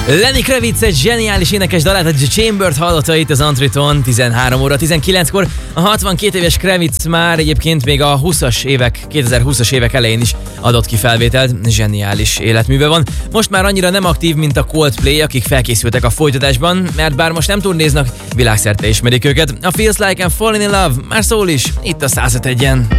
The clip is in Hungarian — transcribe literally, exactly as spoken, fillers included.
Lenny Kravitz egy zseniális énekes dalát, a The Chamber-t hallotta itt az Antriton tizenhárom óra tizenkilenckor. A hatvankét éves Kravitz már egyébként még a huszas évek, kétezer-húszas évek elején is adott ki felvételt, zseniális életműve van. Most már annyira nem aktív, mint a Coldplay, akik felkészültek a folytatásban, mert bár most nem turnéznak, világszerte ismerik őket. A Feels Like I'm Falling in Love már szól is, itt a száz öt egyen.